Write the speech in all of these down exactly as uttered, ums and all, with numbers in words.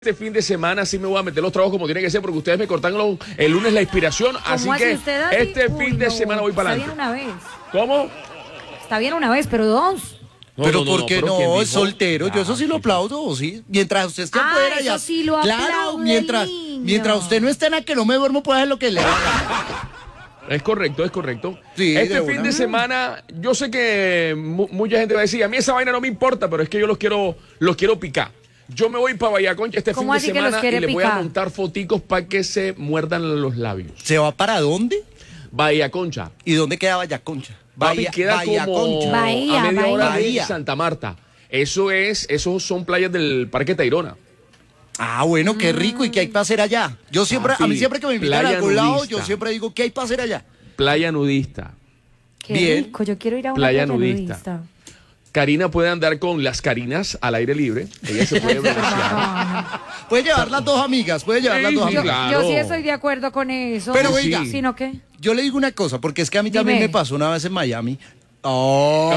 Este fin de semana sí me voy a meter los trabajos como tiene que ser, porque ustedes me cortaron el lunes la inspiración, así que este Uy, fin de no, semana voy para adelante. Está bien una vez. ¿Cómo? Está bien una vez, pero dos. No, pero no, no, ¿por qué no? no? ¿Pero es soltero. ah, Yo eso sí lo sí, aplaudo, sí. Mientras usted esté Ah, afuera eso ya. sí lo claro, aplaude, mientras, niño. mientras usted no esté en la que no me duermo, puede hacer lo que le haga. Es correcto, es correcto. Sí, este de fin una. de semana, yo sé que mu mucha gente va a decir, a mí esa vaina no me importa, pero es que yo los quiero, los quiero picar. Yo me voy para Vallaconcha este fin de semana y les voy a montar foticos para que se muerdan los labios. ¿Se va para dónde? Vallaconcha. ¿Y dónde queda Vallaconcha? Papi, queda como Bahía, a media Bahía. hora de Bahía. Santa Marta. Eso es, esos son playas del Parque Tayrona. Ah, bueno, qué rico. ¿Y qué hay para hacer allá? Yo siempre, Papi, a mí siempre que me invitan a playa algún lado, nudista. yo siempre digo, ¿qué hay para hacer allá? Playa nudista. Qué Bien. rico, yo quiero ir a una Playa playa, nudista. nudista. Karina puede andar con las Carinas al aire libre. Ella se puede beneficiar. Puede llevar las dos amigas, puede llevar las dos Sí, Yo, amigas. claro. yo sí estoy de acuerdo con eso. Pero Sí. oiga, ¿Sino qué? yo le digo una cosa, porque es que a mí también Dime. me pasó una vez en Miami. Oh.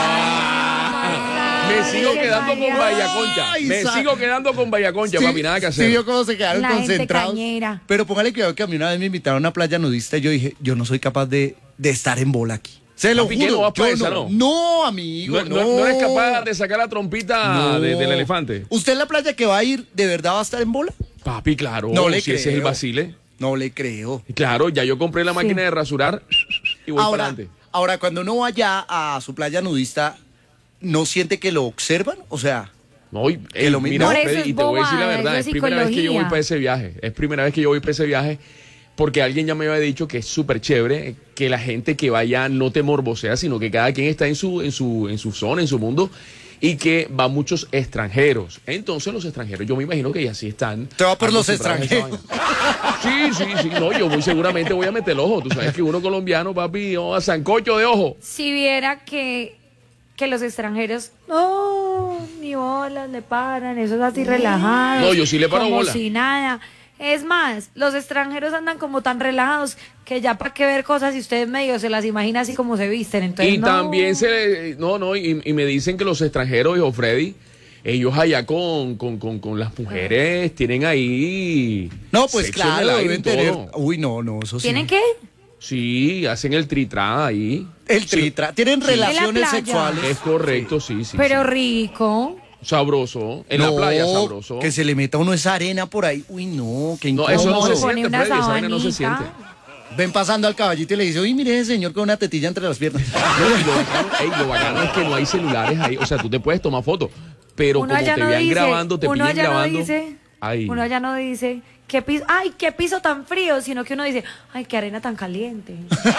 Me sigo Ay, quedando con María. Vallaconcha. Ay, Me sa- sigo quedando con Vallaconcha, Sí, papi, nada que Sí, hacer. vio cómo se quedaron La gente concentrados. cañera. Pero póngale cuidado que a mí una vez me invitaron a una playa nudista y yo dije, yo no soy capaz de, de estar en bola aquí. Se lo Papi, ¿qué, juro. no vas pa' yo esa, no, no? no, amigo, No, no. no- no eres capaz de sacar la trompita No. de- del elefante. ¿Usted en la playa que va a ir, de verdad va a estar en bola? Papi, claro. No le si ese es el creo. vacile. No le creo. Claro, ya yo compré la Sí. máquina de rasurar y voy para Ahora, adelante. ahora, cuando uno vaya a su playa nudista, ¿no siente que lo observan? O sea, No, y, Que ey, lo mismo. mira, Por eso Freddy, es y te voy a decir la bobada, verdad, eso es es primera vez que yo voy psicología. para ese viaje. Es primera vez que yo voy para ese viaje porque alguien ya me había dicho que es súper chévere que la gente que vaya no te morbosea, sino que cada quien está en su, en su, en su zona, en su mundo, y que van muchos extranjeros. Entonces los extranjeros, yo me imagino que ya sí están. Te va por los acostumbrados a esa vaina. Sí, sí, sí, no, yo muy seguramente voy a meter el ojo. Tú sabes que uno colombiano, papi, oh, a sancocho de ojo. Si viera que, que los extranjeros, no, ni bolas le paran, esos así relajados. No, yo sí le paro como bola. si nada. Es más, los extranjeros andan como tan relajados que ya para qué ver cosas y ustedes medio se las imaginan así como se visten. Entonces, Y no. también se, no, no, y, y me dicen que los extranjeros, hijo Freddy, ellos allá con, con, con, con las mujeres tienen ahí. no, pues sexo en el claro, aire y deben tener. todo. Uy, no, no, eso sí. ¿Tienen qué? Sí, hacen el tritrá ahí. El tritra. Tienen relaciones playa. sexuales. Es correcto, sí, sí. Pero sí. rico. Sabroso. En la No, playa, sabroso. Que se le meta uno esa arena por ahí. Uy, no, qué No, incómodo. eso no ¿Cómo se le pone siente, una Freddy, esa vaina no se sabanita? siente. Ven pasando al caballito y le dice, uy, mire ese señor con una tetilla entre las piernas. No, y lo bacano, ey, lo bacano es que no hay celulares ahí. O sea, tú te puedes tomar fotos, pero Uno como allá te no vean dice, grabando, te uno pillan allá grabando. no dice, Ay. uno allá no dice, qué piso, ay, qué piso tan frío, sino que uno dice, ay, qué arena tan caliente.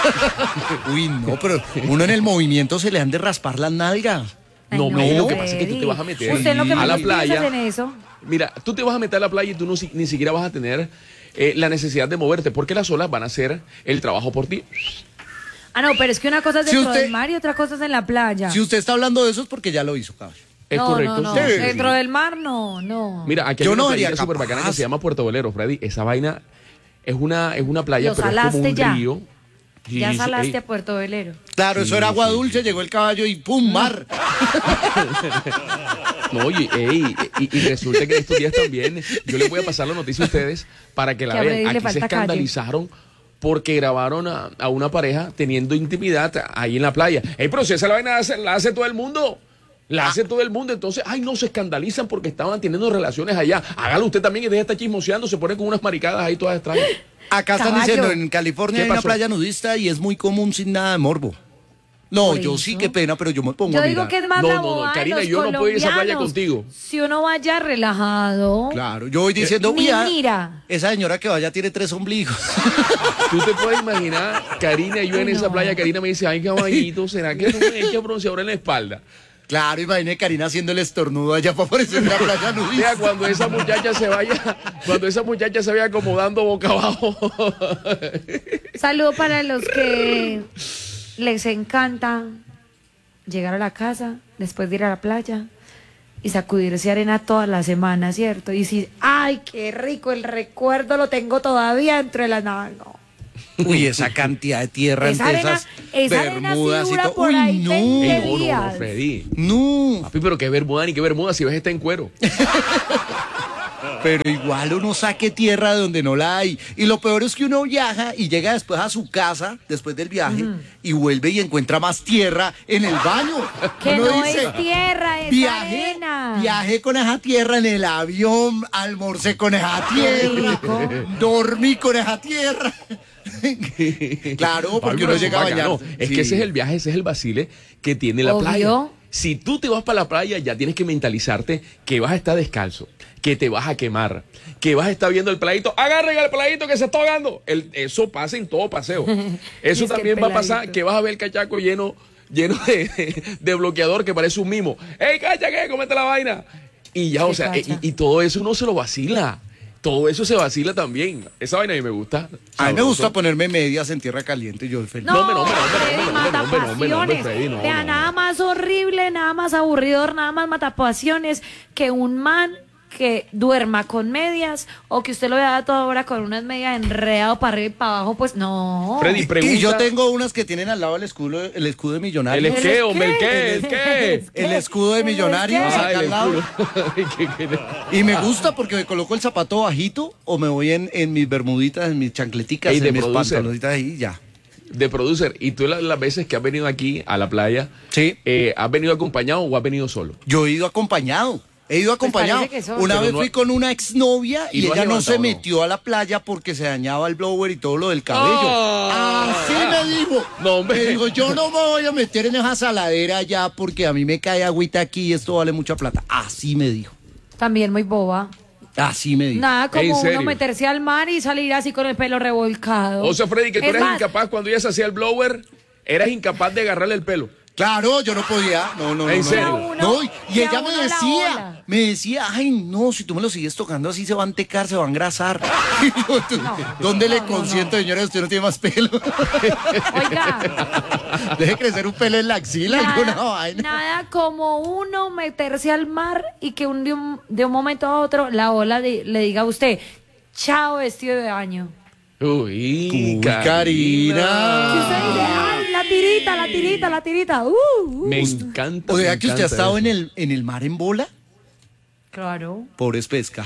Uy, no, pero uno en el movimiento se le han de raspar las nalgas. Ay, No, me- lo que Freddy. pasa es que tú te vas a meter Usted lo que a menos la piensa playa. en eso. Mira, tú te vas a meter a la playa y tú no, si- ni siquiera vas a tener eh, la necesidad de moverte, porque las olas van a hacer el trabajo por ti. Ah, no, pero es que una cosa es Si dentro usted- del mar y otra cosa es en la playa. Si usted está hablando de eso es porque ya lo hizo, caballo. Es no, correcto. no, no. sí, sí, sí. Dentro del mar, no, no. Mira, aquí hay Yo una no playa sería súper bacana capaz. que se llama Puerto Velero, Freddy. Esa vaina es una, es una playa, Lo pero es como salaste un ya. río. Sí, ya sí, salaste ey. a Puerto Velero. Claro, Sí, eso era agua sí, dulce, sí. llegó el caballo y ¡pum! Mar. No, oye, ey, y, y resulta que en estos días también yo les voy a pasar la noticia a ustedes para que la Que a vean. Freddy le Aquí se falta calle. escandalizaron porque grabaron a, a una pareja teniendo intimidad ahí en la playa. Ey, pero si esa la vaina la hace, la hace todo el mundo. La hace todo el mundo, entonces, ay, no, se escandalizan porque estaban teniendo relaciones allá. Hágalo usted también y deje de estar chismoseando, se pone con unas maricadas ahí todas extrañas. Acá están Caballo. diciendo, en California ¿Qué hay una pasó? playa nudista y es muy común sin nada de morbo. No, Por yo eso. sí, qué pena, pero yo me pongo Yo a digo mirar. que es más No, la no, no, bobada de Karina, los yo no puedo ir a esa playa colombianos. contigo. Si uno vaya relajado. Claro, yo voy diciendo, Ni mira, mira. esa señora que vaya tiene tres ombligos. Tú te puedes imaginar, Karina y yo en Ay, esa no. playa, Karina me dice, ay, caballito, ¿será que no me echa bronceador en la espalda? Claro, imagínate Karina haciendo el estornudo allá para aparecer en la playa Mira, nudista. cuando esa muchacha se vaya, cuando esa muchacha se vaya acomodando boca abajo. Saludo para los que les encanta llegar a la casa después de ir a la playa y sacudirse arena toda la semana, ¿cierto? Y decir, ay, qué rico, el recuerdo lo tengo todavía dentro de la nada. No. Uy, esa cantidad de tierra Esa entre arena, esas esa arena sí bermudas y dura todo. por Uy, ahí no. veinte Ey, no, no, no, días. Freddy. No. Papi, pero qué bermuda ni qué bermuda si ves está en cuero. pero igual uno saque tierra de donde no la hay. Y lo peor es que uno viaja y llega después a su casa, después del viaje, mm. y vuelve y encuentra más tierra en el baño. Que uno no dice, es tierra, es viajé, arena. Viajé con esa tierra en el avión, almorcé con esa tierra, dormí con esa tierra. Claro, porque uno llega a bañar. No, es sí. que ese es el viaje, ese es el vacile que tiene la Obvio. playa. Si tú te vas para la playa, ya tienes que mentalizarte que vas a estar descalzo, que te vas a quemar, que vas a estar viendo el peladito. Agarren al peladito que se está ahogando. El, eso pasa en todo paseo. Eso también va a pasar, que vas a ver el cachaco lleno, lleno de, de, de bloqueador que parece un mimo. ¡Ey, cacha, qué! ¡Cómete la vaina! Y ya, Sí, o sea, y, y todo eso uno se lo vacila. Todo eso se vacila también. Esa vaina a mí me gusta. A mí me Sabroso. gusta ponerme medias en tierra caliente, yo feliz. No, hombre, no, hombre, no, hombre, Freddy, no, hombre, no, mata hombre, no, hombre, no, hombre, pasiones. Freddy, no, Vea, no. nada más horrible, nada más aburridor, nada más mata pasiones que un man que duerma con medias o que usted lo vea a toda hora con unas medias enredado para arriba y para abajo, pues no. Freddy, pregunta. Y yo tengo unas que tienen al lado el escudo, el escudo de millonario. ¿El qué, hombre? ¿El qué? ¿El ¿El qué? El escudo de ¿El millonario qué? acá Ay, al el lado. culo. Ay, qué- qué- Y me gusta porque me coloco el zapato bajito o me voy en, en mis bermuditas, en mis chancleticas, Ey, de en mis producer. pantalonitas y ya. De producer, ¿y tú la- las veces que has venido aquí a la playa, Sí. eh, has venido acompañado o has venido solo? Yo he ido acompañado. He ido acompañado. parece que son. Una Pero vez no- fui con una exnovia y, ¿Y no has ella no se levantado, no? metió a la playa porque se dañaba el blower y todo lo del cabello. Ah. Así me dijo. No, hombre. Me dijo, yo no me voy a meter en esa saladera ya porque a mí me cae agüita aquí y esto vale mucha plata. Así me dijo. También muy boba. Así me dijo. Nada ¿En como serio? uno meterse al mar y salir así con el pelo revolcado. O sea, Freddy, que tú Es eres más, incapaz cuando ella se hacía el blower, eras incapaz de agarrarle el pelo. Claro, yo no podía. No, no, no. ¿En no, serio? no. Que a uno- No, y y que a ella me uno la decía, ola. me decía, ay, no, si tú me lo sigues tocando así se va a entecar, se va a engrasar. Y yo, tú, No, ¿Dónde no, le no, consiento, señora? Usted no tiene más pelo. Oiga, Deje crecer un pelo en la axila, alguna nada, vaina. nada como uno meterse al mar y que un, de, un, de un momento a otro la ola de- le diga a usted, chao vestido de baño. Uy, Uy, Karina. Karina. Y usted dice, ay, la tirita, la tirita, la tirita. Uh, uh. Me encanta. O sea me que usted ha encanta estado en eso. el, en el mar en bola. Claro. Pobres pesca.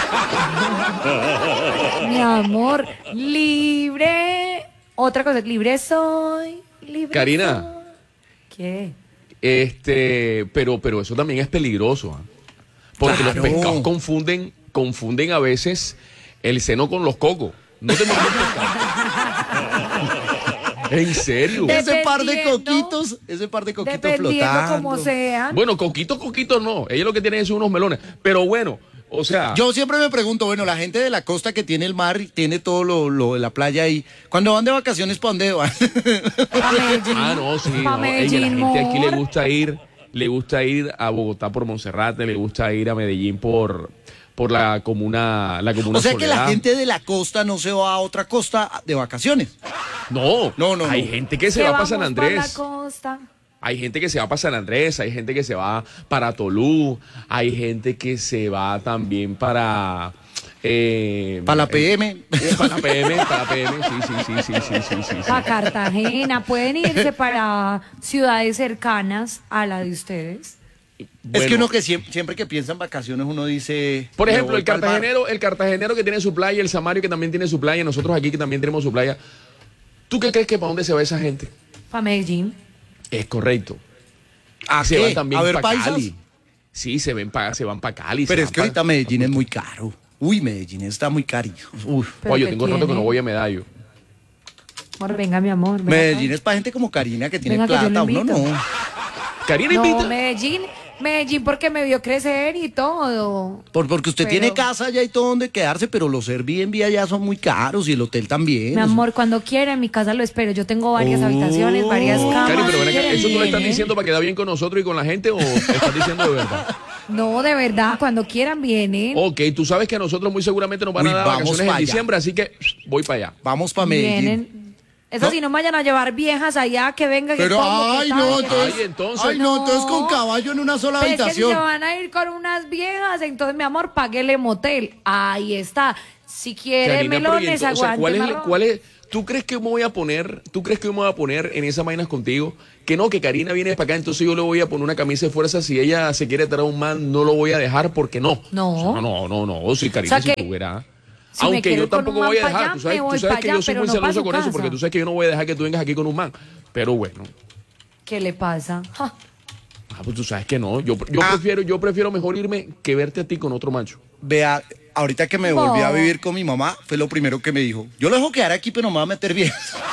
Mi amor, libre. Otra cosa, libre soy. Libre Karina. soy. ¿Qué? Este, pero, pero eso también es peligroso, ¿ah? Porque Claro. los pescados confunden, confunden a veces el seno con los cocos. No te metas en serio. De- Ese par de Dependiendo- coquitos, ese par de coquitos Dependiendo flotando. como sean. Bueno, coquitos, coquitos no. Ellos lo que tienen son unos melones. Pero bueno, o sea. Yo siempre me pregunto, bueno, la gente de la costa que tiene el mar y tiene todo lo, lo de la playa ahí, cuando van de vacaciones, ¿para dónde van? Pa' Medellín. Ah, no, sí. Pa' No. Ey, Medellín, la gente aquí le amor. gusta ir, le gusta ir a Bogotá por Monserrate, le gusta ir a Medellín por, por la comuna, la comuna O sea que la Soledad. gente de la costa no se va a otra costa de vacaciones. No, No, no, hay no. gente que se Que va para vamos San pa' Andrés. la costa. Hay gente que se va para San Andrés, hay gente que se va para Tolú, hay gente que se va también para... Eh, Para la P M. eh, para la P M, para la P M, sí, sí, sí, sí, sí, sí, sí, sí. A Cartagena. Pueden irse para ciudades cercanas a la de ustedes. Es Bueno, que uno que siempre, siempre que piensa en vacaciones, uno dice... por me ejemplo, voy el pa'l mar. cartagenero, el cartagenero que tiene su playa, el samario que también tiene su playa, nosotros aquí que también tenemos su playa. ¿Tú qué crees que para dónde se va esa gente? Para Medellín. Es correcto. ¿A se qué? van también ¿A ver para paisas? Cali. Sí, se, ven pa- se van para Cali. Pero se es van que pa- ahorita Medellín es muy caro. Uy, Medellín está muy caro. Uy. ¿Pero Oye, yo qué tengo rato que tiene? no voy a Medallo. Amor, venga, mi amor. venga Medellín acá. es para gente como Karina que tiene Venga, que yo plata. lo Uno invito. no. Karina No, invita. Medellín, Medellín porque me vio crecer y todo. Por, porque usted Pero- tiene casa allá y todo donde quedarse, pero los Airbnb allá son muy caros y el hotel también. Mi amor, cuando quiera en mi casa lo espero. Yo tengo varias Oh. habitaciones, varias camas. Cari, pero ven acá, ¿Quiere? ¿eso tú lo estás Viene. diciendo para quedar bien con nosotros y con la gente o estás diciendo de verdad? No, de verdad, cuando quieran vienen. Ok, tú sabes que a nosotros muy seguramente nos van Uy, a dar vamos vacaciones pa' en allá. diciembre, así que voy para allá. Vamos para Medellín. Vienen. Eso No. si no me vayan a llevar viejas allá, que vengan. Pero, que como, que ay, tal, no, que- entonces, Ay, entonces- ay, no, entonces con No. caballo en una sola Pero es que si habitación. se van a ir con unas viejas, entonces, mi amor, paguele motel. Ahí está. Si quiere Karina, pero y melones, entonces, o sea, aguante ¿cuál es, marrón. cuál es, ¿tú crees que me voy a poner, tú crees que me voy a poner en esas vainas contigo? Que no, que Karina viene para acá, entonces yo le voy a poner una camisa de fuerza. Si ella se quiere traer un man, no lo voy a dejar porque no. No. O sea, no, no, no, sí, Karina, O sea si que, tú verás. si me Aunque quiero yo ir con tampoco un voy a man pa' dejar, allá, tú sabes, me tú voy sabes pa' que allá, yo soy pero muy no pa' celoso su con eso, porque casa. tú sabes que yo no voy a dejar que tú vengas aquí con un man. Pero bueno, ¿Qué le pasa? Ja. ah, pues tú sabes que no. Yo, yo Ah. prefiero, yo prefiero mejor irme que verte a ti con otro macho. Vea, ahorita que me No. volví a vivir con mi mamá, fue lo primero que me dijo. Yo lo dejo quedar aquí, pero no me va a meter bien.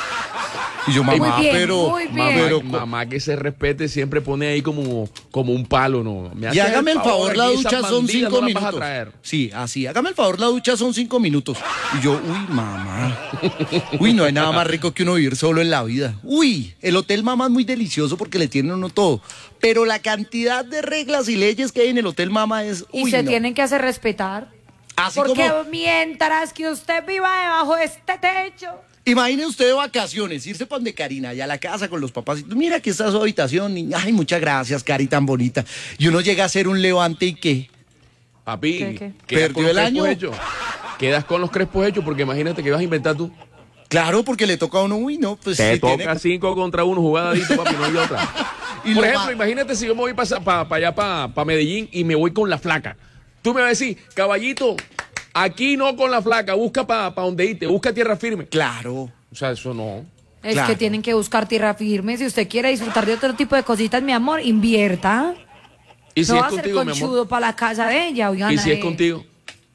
Y yo, mamá, Muy bien, pero... muy bien. Mamá, pero mamá que se respete siempre pone ahí como, como un palo, ¿no? Me y haces hágame el favor, la aquí, esas ducha son bandidas cinco no las vas a minutos. traer. Sí, así, hágame el favor, la ducha son cinco minutos. Y yo, uy, mamá. Uy, no hay nada más rico que uno vivir solo en la vida. Uy, el hotel mamá es muy delicioso porque le tienen a uno todo. Pero la cantidad de reglas y leyes que hay en el hotel mamá es... Y uy, se no. tienen que hacer respetar. Así Porque como... mientras que usted viva debajo de este techo. Imagine usted de vacaciones, irse para donde Karina, allá a la casa con los papás. Y, mira, aquí está su habitación. Y, ay, muchas gracias, Cari, tan bonita. Y uno llega a hacer un levante y qué. Papi, ¿Qué, qué? quedas ¿Perdió con los el crespos año? hechos. Quedas con los crespos hechos porque imagínate que vas a inventar tú. Claro, porque le toca a uno, uy, no, pues Te si toca tiene- cinco contra uno, jugadadito, papi, no hay otra. Y Por lo ejemplo, ma- imagínate si yo me voy para pa, pa allá, para Medellín, y me voy con la flaca. Tú me vas a decir, caballito, aquí no con la flaca, busca para pa donde irte, busca tierra firme. Claro. O sea, eso no. Es Claro. que tienen que buscar tierra firme. Si usted quiere disfrutar de otro tipo de cositas, mi amor, invierta. Y si no es va a ser contigo, mi amor. conchudo para la casa de ella. Oigan, Y si es eh, contigo.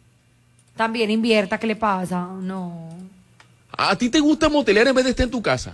También invierta, ¿qué le pasa? No. ¿A ti te gusta motelear en vez de estar en tu casa?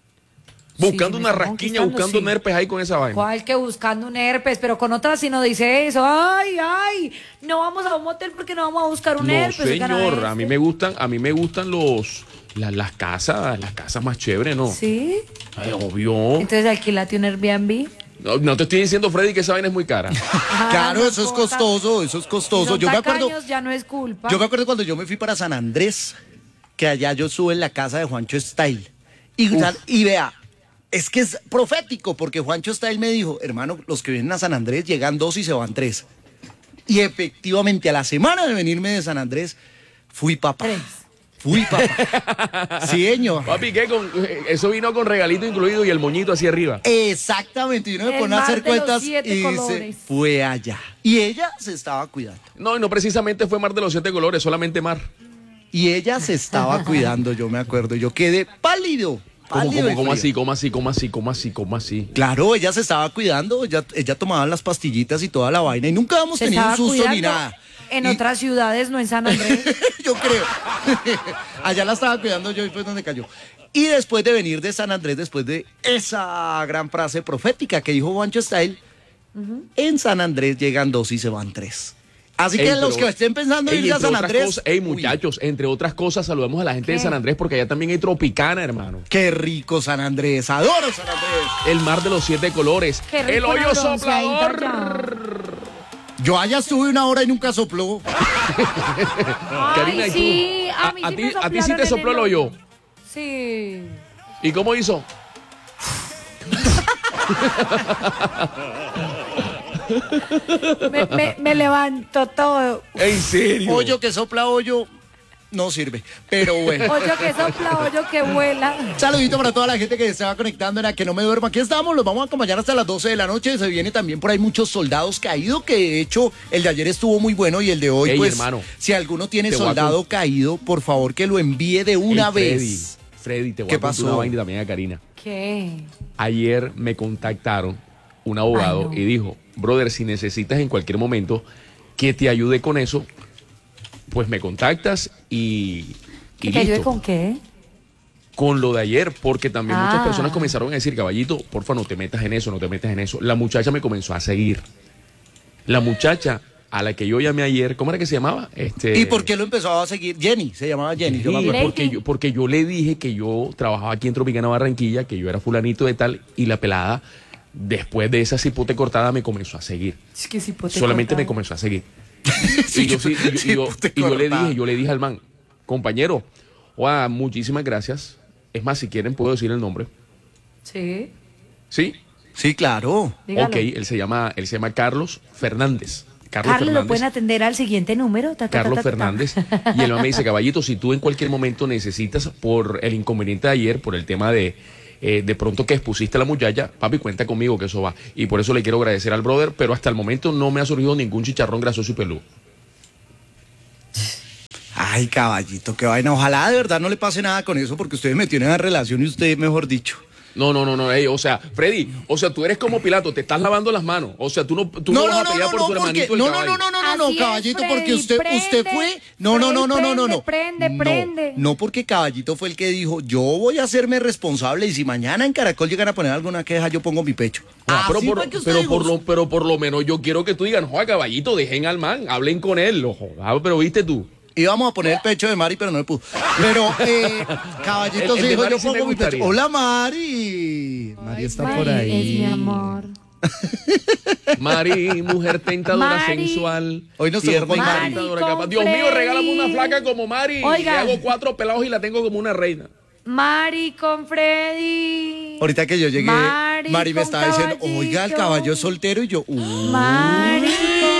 Buscando me una está rasquiña, conquistando, buscando sí. nerpes ahí con esa vaina. ¿Cuál que buscando un herpes? Pero con otras si no dice eso. Ay, ay, no vamos a un motel porque no vamos a buscar un No, herpes. oigan señor, este. a mí me gustan, a mí me gustan los la- las casas, las casas más chéveres, ¿no? ¿Sí? Ay, obvio. Entonces alquilate un Airbnb. No, no te estoy diciendo, Freddy, que esa vaina es muy cara. Ah, Claro, no eso es importa. costoso, eso es Si costoso. son Yo me acuerdo, tacaños, ya no es culpa. yo me acuerdo cuando yo me fui para San Andrés, que allá yo estuve en la casa de Juancho Style. Y, y vea, es que es profético, porque Juancho Style me dijo, hermano, los que vienen a San Andrés llegan dos y se van tres. Y efectivamente, a la semana de venirme de San Andrés, fui papá. Tres. Fui papá. Sí, señor. Papi, ¿qué? Con, eso vino con regalito incluido y el moñito hacia arriba. Exactamente, y uno me El pone a mar hacer de los cuentas siete y dice, colores. fue allá. Y ella se estaba cuidando. No, y no precisamente fue Mar de los Siete Colores, solamente Mar. Y ella se estaba cuidando, yo me acuerdo. Yo quedé pálido. ¿Cómo, pálido cómo, y cómo frío. así, cómo así, cómo así, cómo así, cómo así? Claro, ella se estaba cuidando, ella, ella tomaba las pastillitas y toda la vaina. Y nunca hemos Se tenido un estaba susto ni cuidando nada. en Y- otras ciudades, no en San Andrés. yo creo. Allá la estaba cuidando yo y fue donde cayó. Y después de venir de San Andrés, después de esa gran frase profética que dijo Juancho Style, en San Andrés llegan dos y se van tres. Así que Ey, los pero- que estén pensando en ey, irse a entre San otras Andrés. cosas- ey, uy, muchachos, entre otras cosas, saludamos a la gente de ¿Qué? San Andrés porque allá también hay Tropicana, hermano. qué rico San Andrés, adoro San Andrés. El Mar de los Siete Colores. Qué rico El una hoyo bronceadita soplador. ya. Yo allá estuve una hora y nunca sopló. Karina, Ay, ¿y tú? sí, a, mí a sí ti, me a ti sí soplaron te en sopló el hoyo. Sí. ¿Y cómo hizo? Me, me, me levanto todo. ¿En serio? Hoyo que sopla hoyo no sirve. Pero bueno. Hoyo que sopla, hoyo que vuela. Saludito para toda la gente que se va conectando en la que no me duerma. Aquí estamos, los vamos a acompañar hasta las doce de la noche. Se viene también por ahí muchos soldados caídos, que de hecho el de ayer estuvo muy bueno y el de hoy, Ey, pues, hermano, si alguno tiene te voy a soldado con- caído, por favor que lo envíe de una Ey, Freddy, vez. Freddy, te voy ¿Qué a contar pasó? una vaina también a Karina. ¿Qué? Ayer me contactaron un abogado Ay, no. y dijo, brother, si necesitas en cualquier momento que te ayude con eso, pues me contactas y, y ¿Que te ayude listo. con qué? Con lo de ayer, porque también muchas Ah. personas comenzaron a decir, caballito, porfa, no te metas en eso, no te metas en eso. La muchacha me comenzó a seguir. La muchacha a la que yo llamé ayer, ¿cómo era que se llamaba? Este, ¿Y por qué lo empezó a seguir? Jenny, se llamaba Jenny. yo me Sí, acuerdo. porque, yo, porque yo le dije que yo trabajaba aquí en Tropicana Barranquilla, que yo era fulanito de tal, y la pelada, después de esa cipote cortada, me comenzó a seguir. Es que si pote Solamente cortada. me comenzó a seguir. Sí, y yo, sí, y yo- y yo- sí, y yo le cortada. dije, yo le dije al man, compañero, oa, muchísimas gracias. Es más, si quieren puedo decir el nombre. Sí. ¿Sí? Sí, claro. Dígalo. Ok, él se llama, él se llama Carlos Fernández. Carlos, Carlos, Fernández. ¿lo pueden atender al siguiente número? Ta, ta, ta, Carlos ta, ta, ta. Fernández. Y él me dice, caballito, si tú en cualquier momento necesitas por el inconveniente de ayer, por el tema de eh, de pronto que expusiste a la muchacha, papi, cuenta conmigo que eso va. Y por eso le quiero agradecer al brother, pero hasta el momento no me ha surgido ningún chicharrón grasoso y peludo. Ay, caballito, qué vaina. Ojalá de verdad no le pase nada con eso porque ustedes me tienen en relación y usted, mejor dicho. No, no, no, no, ey, o sea, Freddy, o sea, tú eres como Pilato, te estás lavando las manos. O sea, tú no, tú no, No, vas no, a no, pelear no, por no, tu porque, hermanito el no, no, caballo. no, no, no, no, Así es, caballito, porque Freddy, usted, prende, usted fue, no, no, no, no, no, no, no, prende, prende, prende. no, no, porque caballito fue el que dijo, yo voy a hacerme responsable y si mañana en Caracol llegan a poner alguna queja, yo pongo mi pecho. Ah, pero, Así por, fue que usted pero, dijo. por lo, pero por lo menos yo quiero que tú digas, joder, caballito, dejen al man, hablen con él, ojo. Ah, pero viste tú. Íbamos a poner el pecho de Mari, pero no le pudo. Pero, eh, caballito El- el sí de dijo, Mari yo sí me pongo mi pecho. gustaría. Hola, Mari. Mari está Mari por ahí. es mi amor. Mari, mujer tentadora, Mari. sensual. Hoy nos tocó tierna con y Mari. tentadora, con capaz. Dios mío, Freddy. regálame una flaca como Mari. Oiga. Le hago cuatro pelados y la tengo como una reina. Mari con Freddy. Ahorita que yo llegué, Mari Mari, me con estaba diciendo, caballito. oiga, el caballo es soltero y yo, uy. Mari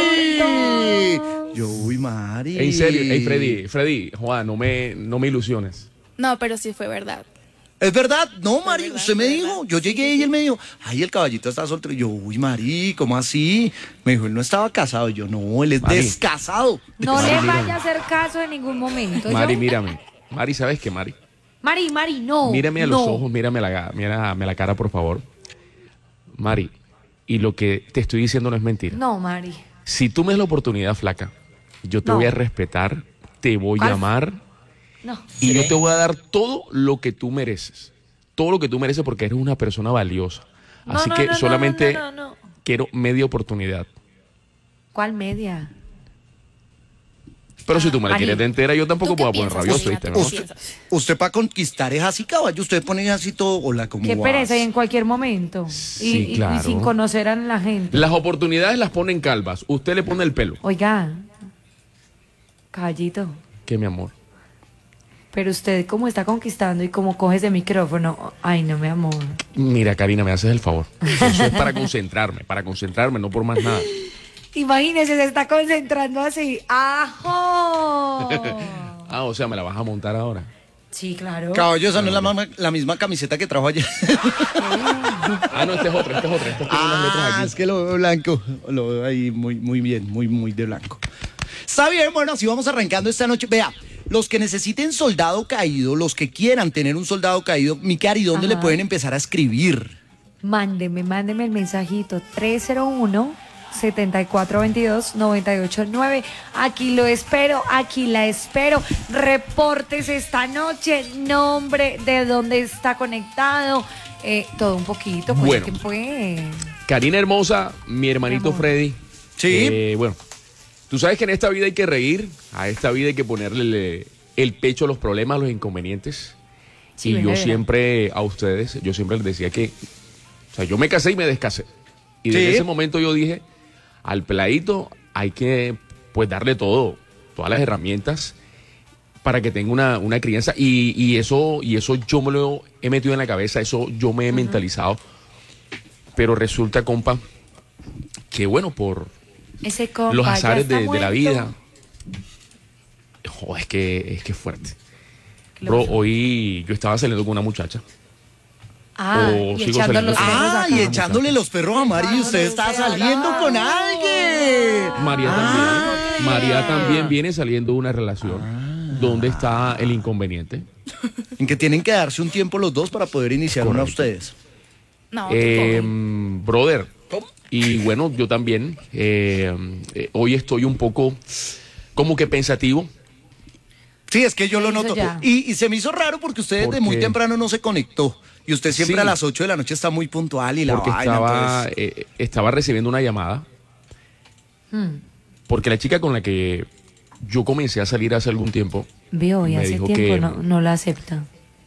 con todo. Yo, uy, Mari. En serio, hey Freddy, Freddy, Juan, no me, no me ilusiones. No, pero sí fue verdad. ¿Es verdad? No, Mari, verdad, usted me es dijo. verdad. Yo llegué y él me dijo, ay, el caballito está soltero. Y yo, uy, Mari, ¿cómo así? Me dijo, él no estaba casado. Y yo, no, él es Mari. descasado. No Mari, le mírame. vaya a hacer caso en ningún momento. Mari, ¿yo? mírame. Mari, ¿sabes qué, Mari? Mari, Mari, no. Mírame a los no. ojos, mírame la, mírame la cara, por favor. Mari, y lo que te estoy diciendo no es mentira. No, Mari. Si tú me das la oportunidad, flaca, yo te No. voy a respetar, te voy a ¿Cuál? amar No. y yo te voy a dar todo lo que tú mereces. Todo lo que tú mereces porque eres una persona valiosa. No, Así no, que no, no, solamente no, no, no. quiero media oportunidad. ¿Cuál media? Pero si tú me la Mari. quieres de entera, yo tampoco ¿Tú qué puedo poner piensas, rabioso, Karina? ¿viste? ¿Tú ¿no? qué Usted, piensas? usted para conquistar es así, caballo. Usted pone así todo, hola, ¿cómo Qué vas? pereza y en cualquier momento. Y- Sí, y, y claro. sin conocer a la gente. Las oportunidades las ponen calvas. Usted le pone el pelo. Oiga, caballito, ¿Qué, mi amor? pero usted como está conquistando y como coge ese micrófono, ay, no, mi amor. Mira, Karina, me haces el favor. Eso es para concentrarme, para concentrarme, no por más nada. Imagínese, se está concentrando así. ¡Ajo! Ah, o sea, me la vas a montar ahora. Sí, claro. Caballo, esa no es la, mama- la misma camiseta que trajo ayer. Ah, no, este es otro, este es otro. Este tiene unas letras Ah, aquí. es que lo veo blanco. Lo veo ahí muy, muy bien, muy, muy de blanco. Está bien, bueno, así vamos arrancando esta noche. Vea, los que necesiten soldado caído, los que quieran tener un soldado caído, mi cari, ¿dónde Ajá. le pueden empezar a escribir? Mándeme, mándeme el mensajito tres cero uno, setenta y cuatro veintidós, noventa y ocho nueve. Aquí lo espero, aquí la espero. Reportes esta noche, nombre, de dónde está conectado, eh, todo un poquito. Bueno. Cuenten, pues. Karina hermosa, mi hermanito Mi amor. Freddy. Sí. Eh, bueno, tú sabes que en esta vida hay que reír, a esta vida hay que ponerle el pecho a los problemas, a los inconvenientes. Sí, y ven, yo ven. siempre, a ustedes, yo siempre les decía que, o sea, yo me casé y me descasé. Y desde Sí. ese momento yo dije, al peladito hay que, pues, darle todo, todas las herramientas para que tenga una, una crianza. Y, y eso, y eso yo me lo he metido en la cabeza, eso yo me he mentalizado. Pero resulta, compa, que bueno, por Ese compa los ya azares está de, de la muerto. vida. Joder, es que es que es fuerte. ¿Qué le Bro, pasó? hoy yo estaba saliendo con una muchacha. Ah, o y sigo echando saliendo los con- perros Ah, acá. y echándole los perros a Mari y usted está saliendo con alguien. María Ah, también. María también viene saliendo de una relación. ¿Dónde está el inconveniente? En que tienen que darse un tiempo los dos para poder iniciar una Correcto. ustedes. No, Eh, tú brother. Y bueno, yo también. eh, eh, hoy estoy un poco como que pensativo. Sí, es que yo lo Eso noto. ya. Y, y se me hizo raro porque usted ¿Por desde muy qué? temprano no se conectó. Y usted siempre Sí. a las ocho de la noche está muy puntual y la Porque vaina. estaba, entonces- eh, estaba recibiendo una llamada. Hmm. Porque la chica con la que yo comencé a salir hace algún tiempo. Vio, y me hace dijo tiempo que- no, no la acepta.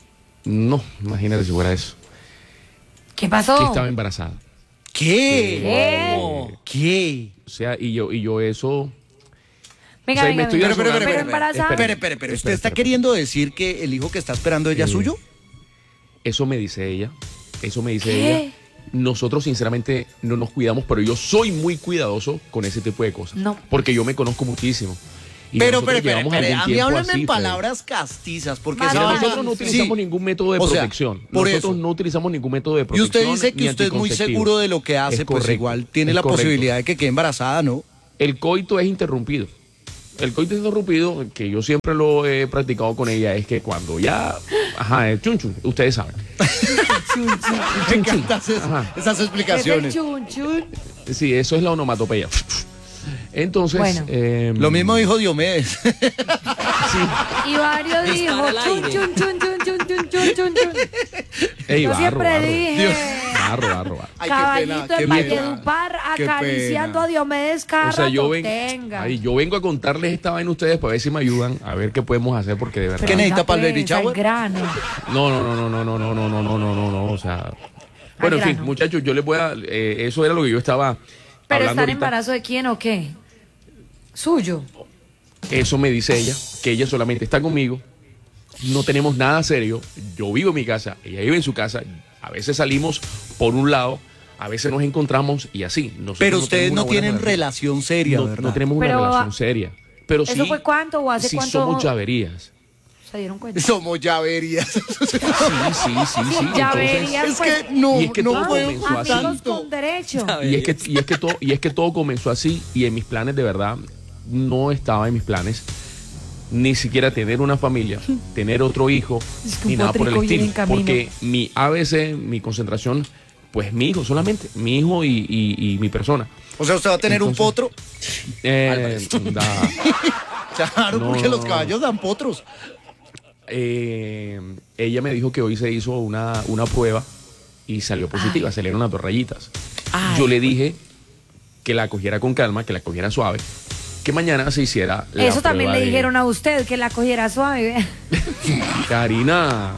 No, imagínate si fuera eso. ¿Qué pasó? Que estaba embarazada. ¿Qué? ¿Qué? ¿Qué? O sea, y yo, y yo eso. Venga, O sea, venga, me estoy venga. razonando. Pero embarazada. Espere, espere, espere. ¿Usted Espere, está espere. queriendo decir que el hijo que está esperando ella es Eh, suyo? Eso me dice ella. Eso me dice ¿Qué? ella. Nosotros sinceramente no nos cuidamos, pero yo soy muy cuidadoso con ese tipo de cosas. No. Porque yo me conozco muchísimo. Y Pero, nosotros pero, pero, llevamos pero, algún a mí tiempo háblame así, en Freddy. palabras castizas, porque Mira, esa Pero vaina- nosotros no utilizamos sí. ningún método de O sea, protección. por Nosotros eso. no utilizamos ningún método de Y protección. usted dice que ni usted es muy anticonceptivo. seguro de lo que hace, Es pues correcto, igual tiene es la correcto. posibilidad de que quede embarazada, ¿no? El coito es interrumpido. El coito interrumpido, que yo siempre lo he practicado con ella, es que cuando ya... Ajá, el chun chun, ustedes saben. Me encantan esas, Ajá. esas ¿Qué es el explicaciones. chun chun? Sí, eso es la onomatopeya. Entonces... Bueno. eh, Lo mismo dijo Diomedes. Y Mario dijo Dispara al chun aire. chun chun chun chun chun chun chun chun. ey, Yo barro, siempre barro. dije, Barro, barro, barro. Ay, qué caballito pena, de qué Valledupar pena. Qué acariciando pena. a Diomedes cada O sea, yo, rato ven- tenga. ay, yo vengo a contarles esta vaina a ustedes para ver si me ayudan a ver qué podemos hacer, porque de verdad... ¿Qué necesita Venga, para el pues, baby shower? al grano. No, no, no, no, no, no, no, no, no, no, no, no, o sea... Bueno, en fin, grano. muchachos, yo les voy a... eh, eso era lo que yo estaba ¿Pero hablando está en ahorita. embarazo de quién o qué? Suyo. Eso me dice ella, que ella solamente está conmigo, no tenemos nada serio, yo vivo en mi casa, ella vive en su casa, a veces salimos por un lado, a veces nos encontramos y así. Nosotros Pero no ustedes tenemos no una buena tienen relación seria, no, ¿verdad? no tenemos una Pero, relación ah, seria. Pero ¿eso sí, fue cuánto o hace sí cuánto? somos llaverías. ¿Se dieron cuenta? Somos llaverías. Sí, sí, sí, sí. Llaverías, es pues. que no, Y es que no todo puedo comenzó con así. Amigos tanto. con derecho. Y es que, y es que todo, y es que todo comenzó así y en mis planes de verdad no estaba en mis planes ni siquiera tener una familia, tener otro hijo, Es que un ni nada por el potrico viene estilo. en camino. Porque mi A B C, mi concentración, pues mi hijo solamente, mi hijo y, y- y mi persona. O sea, usted va a tener un Entonces- potro. Eh, da- Claro, No, porque no, los no. caballos dan potros. eh, ella me dijo que hoy se hizo una, una prueba y salió positiva, salieron las dos rayitas. Ay. Yo le dije que la cogiera con calma, que la cogiera suave, que mañana se hiciera la Eso también prueba le de- dijeron a usted, que la cogiera suave. Karina.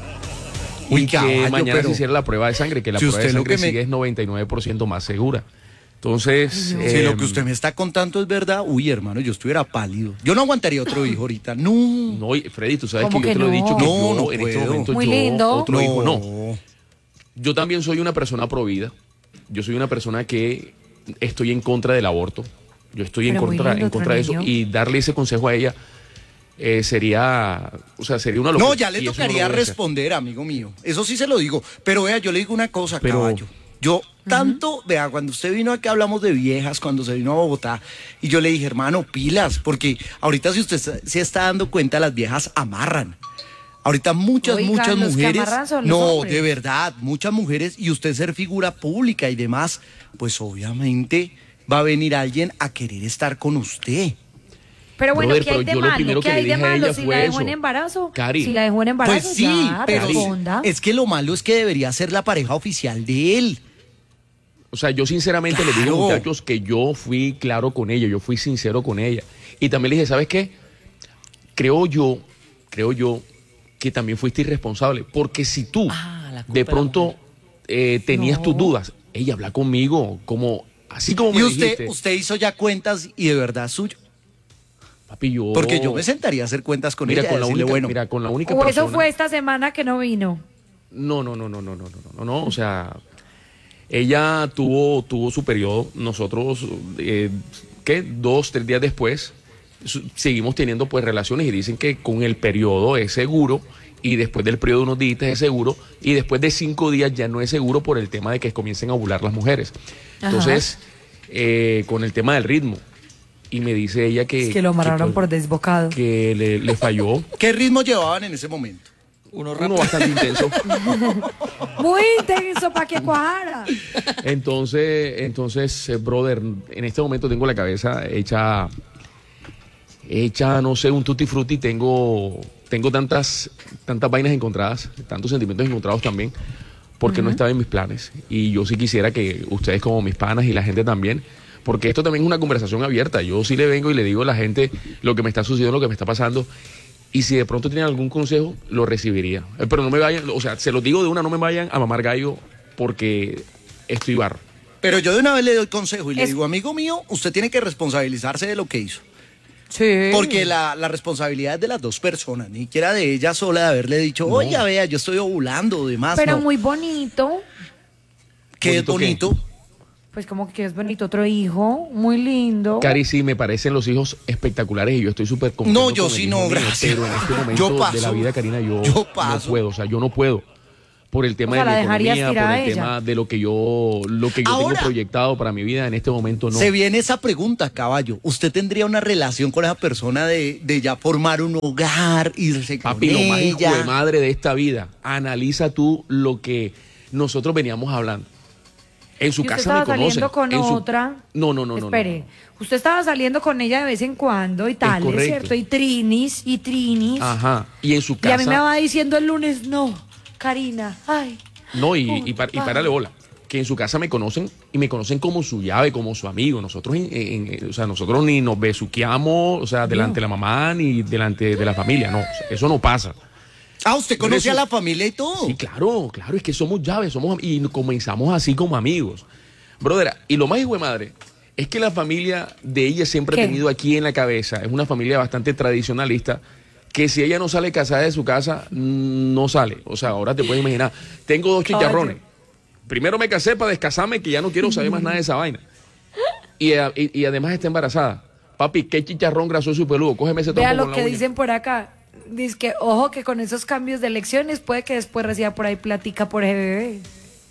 Uy, Y que caballo, mañana pero- se hiciera la prueba de sangre, que la Si prueba de usted lo sangre que me- sigue es noventa y nueve por ciento más segura. Entonces, Si eh, lo que usted me está contando es verdad, uy, hermano, yo estuviera pálido. Yo no aguantaría otro hijo ahorita. No. no, y Freddy, tú sabes que ¿Cómo yo que te lo he no? dicho que No, yo no en este puedo. momento Muy yo lindo. otro hijo no. Yo también soy una persona provida. Yo soy una persona que estoy en contra del aborto. Yo estoy en Pero muy contra, lindo, en contra de otro eso. niño. Y darle ese consejo a ella eh, sería, o sea, sería una locura. No, ya le Y eso no lo tocaría voy a hacer. responder, amigo mío. Eso sí se lo digo. Pero vea, yo le digo una cosa, Pero- caballo. Yo tanto, vea, cuando usted vino acá hablamos de viejas, cuando se vino a Bogotá, y yo le dije, hermano, pilas, porque ahorita si usted se- se está dando cuenta, las viejas amarran. Ahorita muchas, Oigan, muchas los que mujeres. amarran son los No, hombres. de verdad, muchas mujeres, y usted ser figura pública y demás, pues obviamente va a venir alguien a querer estar con usted. Pero bueno, Brother, ¿qué hay pero de yo lo malo? primero ¿Qué que le hay de dije a malo ella si fue la dejó eso. en embarazo? Cari. Si la dejó en embarazo, Pues sí, ya, pero responda. es que lo malo es que debería ser la pareja oficial de él. O sea, yo sinceramente les Claro. digo, muchachos, que yo fui claro con ella, yo fui sincero con ella. Y también le dije, ¿sabes qué? Creo yo, creo yo que también fuiste irresponsable. Porque si tú Ah, la culpa de de la pronto eh, tenías No. tus dudas, ella habla conmigo, como así como me Y usted, dijiste. usted hizo ya cuentas y de verdad es suyo. Papi, yo... Porque yo me sentaría a hacer cuentas con mira, ella. con la decirle, única, bueno, mira, con la única O persona... eso fue esta semana que no vino. No, no, no, no, no, no, no, no, no, o sea, ella tuvo, tuvo su periodo, nosotros, eh, ¿qué? Dos, tres días después, su- seguimos teniendo pues relaciones y dicen que con el periodo es seguro y después del periodo de unos días es seguro y después de cinco días ya no es seguro por el tema de que comiencen a ovular las mujeres. Entonces, eh, con el tema del ritmo, y me dice ella que... Es que lo amarraron que, por pues, desbocado. que le, le falló, ¿qué ritmo llevaban en ese momento? Uno uno rápido. bastante intenso. Muy intenso para que cuajara. Entonces, entonces, eh, brother, en este momento tengo la cabeza hecha, hecha, no sé, un tutti frutti. Tengo, tengo tantas, tantas vainas encontradas, tantos sentimientos encontrados también, porque no estaba en mis planes. Y yo sí quisiera que ustedes como mis panas y la gente también, porque esto también es una conversación abierta. Yo sí le vengo y le digo a la gente lo que me está sucediendo, lo que me está pasando. Y si de pronto tienen algún consejo, lo recibiría. Eh, Pero no me vayan, o sea, se los digo de una, no me vayan a mamar gallo porque estoy barro. Pero yo de una vez le doy consejo y le Es- digo, amigo mío, usted tiene que responsabilizarse de lo que hizo. Sí. Porque la, la responsabilidad es de las dos personas, ni siquiera de ella sola de haberle dicho, oye, vea, yo estoy ovulando, demás. Pero no. muy bonito. ¿Qué es ¿Bonito bonito? Pues como que es bonito. Otro hijo, muy lindo. Cari, sí, me parecen los hijos espectaculares y yo estoy súper contento No, yo con el sí hijo no, mío, gracias. Pero en este momento Yo paso. de la vida, Karina, yo, Yo no paso. puedo, o sea, yo no puedo. Por el tema O sea, de la la dejarías economía, tirada por a el ella. tema de lo que yo, lo que yo Ahora, tengo proyectado para mi vida, en este momento no. Se viene esa pregunta, caballo. ¿Usted tendría una relación con esa persona de, de ya formar un hogar, irse con Papi, lo más hijo ella? de madre de esta vida, analiza tú lo que nosotros veníamos hablando. En su Y usted casa me estaba conocen. saliendo con en su- otra. No, no, no, no. Espere. no, no. Usted estaba saliendo con ella de vez en cuando y tal, ¿es correcto. cierto? Y trinis, y trinis. Ajá. Y en su Y casa. a mí me va diciendo el lunes, no, Karina, ay. No, y, Uy, y, par- y ay. párale bola. Que en su casa me conocen y me conocen como su llave, como su amigo. Nosotros, en- en- o sea, nosotros ni nos besuqueamos, o sea, delante de la mamá ni delante de la familia. No, o sea, eso no pasa. Ah, ¿usted conoce Eso- a la familia y todo? Sí, claro, claro, es que somos llaves, somos am- y comenzamos así como amigos. Brother, y lo más hijo de madre es que la familia de ella siempre ¿Qué? ha tenido aquí en la cabeza, es una familia bastante tradicionalista, que si ella no sale casada de su casa, mm, no sale. O sea, ahora te puedes imaginar, tengo dos chicharrones. Primero me casé para descasarme, que ya no quiero saber más nada de esa vaina. Y, a- y- y además está embarazada. Papi, qué chicharrón grasoso y peludo, cógeme ese Vea trompo lo con la que uña. dicen por acá. Dice que, ojo, que con esos cambios de elecciones puede que después reciba por ahí platica por ese bebé.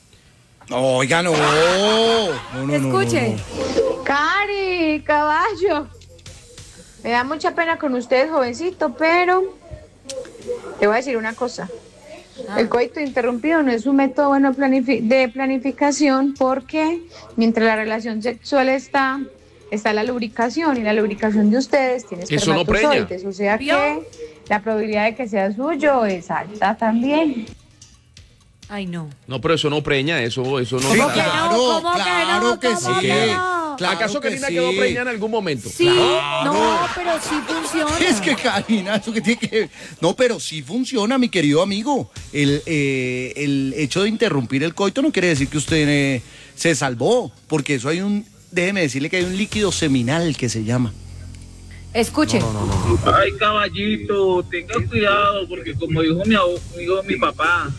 Oiga, no. No, no, no, Escuche. no, no. Cari, caballo. Me da mucha pena con usted, jovencito, pero te voy a decir una cosa. El coito interrumpido no es un método bueno planifi- de planificación porque mientras la relación sexual está, está la lubricación y la lubricación de ustedes tiene Eso no preña. espermatozoides, o sea ¿Vio? que la probabilidad de que sea suyo es alta también. Ay, no. No, pero eso no preña, eso, eso no. Sí, ¿Cómo que da- no? claro, ¿Cómo que claro no? que ¿Cómo sí. que no? Claro ¿Acaso que Karina sí. quedó preñada en algún momento? Sí, no, pero sí funciona. Es que Karina, eso que tiene que... No, pero sí funciona, mi querido amigo. El, eh, el hecho de interrumpir el coito no quiere decir que usted eh, se salvó, porque eso hay un... Déjeme decirle que hay un líquido seminal que se llama. Escuche. Ay, caballito, tenga cuidado, porque como dijo mi, abu- dijo mi papá,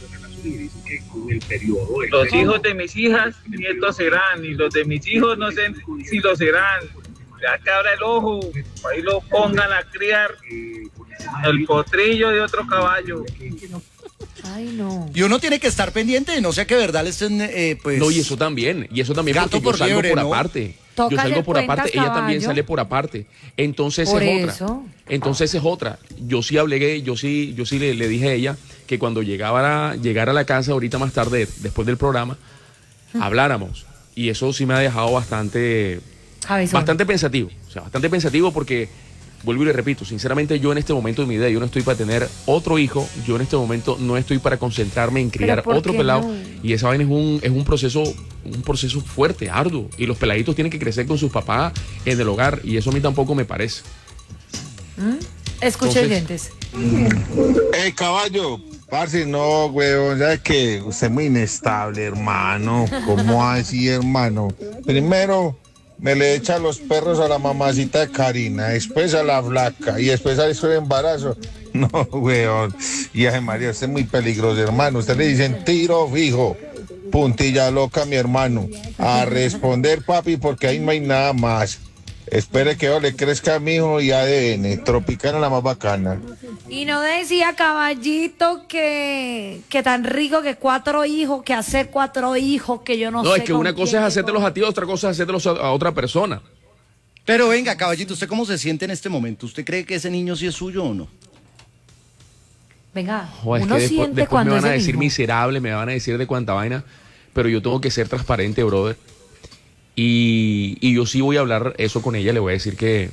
los hijos de mis hijas, nietos serán, y los de mis hijos no sé si lo serán. Ya que abra el ojo, ahí lo pongan a criar el potrillo de otro caballo. Ay, no. Y uno tiene que estar pendiente de no sea que de verdad le estén, eh, pues... No, y eso también, y eso también Gato porque yo por salgo liebre, por ¿no? aparte. Tócale Yo salgo por cuentas, aparte, ella también caballo. sale por aparte. Entonces Por es otra. eso. Entonces es otra. Yo sí hablé, yo sí, yo sí le, le dije a ella que cuando llegaba a, llegara a la casa ahorita más tarde, después del programa, habláramos. Y eso sí me ha dejado bastante, Cabezón. bastante pensativo. O sea, bastante pensativo porque, vuelvo y le repito, sinceramente yo en este momento de mi vida, yo no estoy para tener otro hijo, yo en este momento no estoy para concentrarme en criar ¿por otro qué pelado. no? Y esa vaina es un, es un proceso, un proceso fuerte, arduo. Y los peladitos tienen que crecer con sus papás en el hogar. Y eso a mí tampoco me parece. Escuche, Entonces- oyentes. Eh, caballo, parce, no, weón, ya que usted es muy inestable, hermano. ¿Cómo así, hermano? Primero me le echa los perros a la mamacita de Karina, después a la flaca y después a eso de embarazo. No, weón. Y ay, María, usted es muy peligroso, hermano. Usted le dicen tiro fijo. Puntilla loca, mi hermano. A responder, papi, porque ahí no hay nada más. Espere que yo le crezca a mi hijo y A D N. Tropicana la más bacana. Y no decía caballito que, que tan rico que cuatro hijos, que hacer cuatro hijos, que yo no, No, sé. es que con una cosa quién, es que hacértelos con- a ti, otra cosa es hacértelos a, a otra persona. Pero venga, caballito, ¿usted cómo se siente en este momento? ¿Usted cree que ese niño sí es suyo o no? Venga, O es uno que después, siente después cuando me es van a el decir hijo. miserable, me van a decir de cuánta vaina, pero yo tengo que ser transparente, brother. Y, y yo sí voy a hablar eso con ella, le voy a decir que,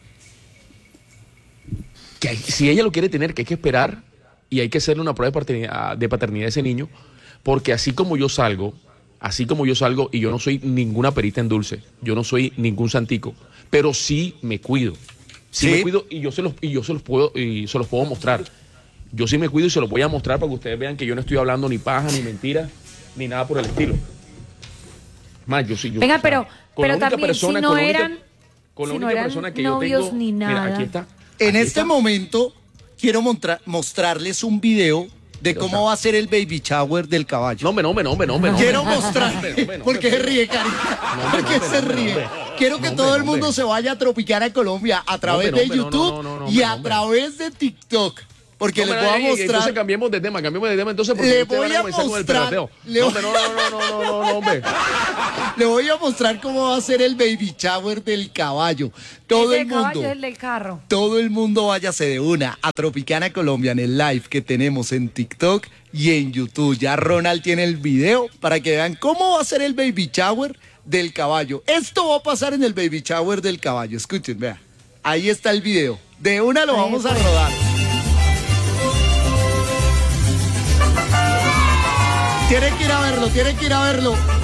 que hay- si ella lo quiere tener, que hay que esperar y hay que hacerle una prueba de paternidad, de paternidad a ese niño, porque así como yo salgo, así como yo salgo, y yo no soy ninguna perita en dulce, yo no soy ningún santico, pero sí me cuido. Sí, ¿Sí? me cuido y yo se los, y yo se los puedo, y se los puedo mostrar. Yo sí me cuido y se los voy a mostrar para que ustedes vean que yo no estoy hablando ni paja, ni mentira, ni nada por el estilo. Más, yo sí, yo, Venga, o sea, pero, con la pero única también persona- si no con la única- eran, con la Si no única eran persona que yo novios tengo. ni Mira, nada. aquí está. En Aquí este está. momento quiero montra- mostrarles un video de Pero cómo está. va a ser el baby shower del caballo. No, hombre, no, hombre, no, hombre, no, hombre, no, Quiero hombre. mostrar. No, hombre, no, hombre, no, ¿Por qué se hombre, ríe, Karina? No, ¿Por hombre, qué no, se hombre, ríe? no, hombre. Quiero que No, todo hombre, el no, mundo hombre. se vaya a Tropicana Colombia a través hombre, de no, hombre, no, YouTube no, no, no, y hombre, a no, hombre. través de TikTok. Porque No, les hombre, voy a ay, Entonces mostrar. cambiemos de tema, cambiemos de tema entonces porque Le ustedes voy van a a comenzar con el mostrar- perrateo. le No, voy- hombre, no, no, no, no, no, no, no, hombre. Le voy a mostrar cómo va a ser el baby shower del caballo. Todo Ese el caballo mundo. es el del carro. Todo el mundo váyase de una a Tropicana Colombia en el live que tenemos en TikTok y en YouTube. Ya Ronald tiene el video para que vean cómo va a ser el baby shower del caballo. Esto va a pasar en el baby shower del caballo. Escuchen, vean. Ahí está el video. De una lo Ahí vamos a fue. rodar. Tienen que ir a verlo, tienen que ir a verlo.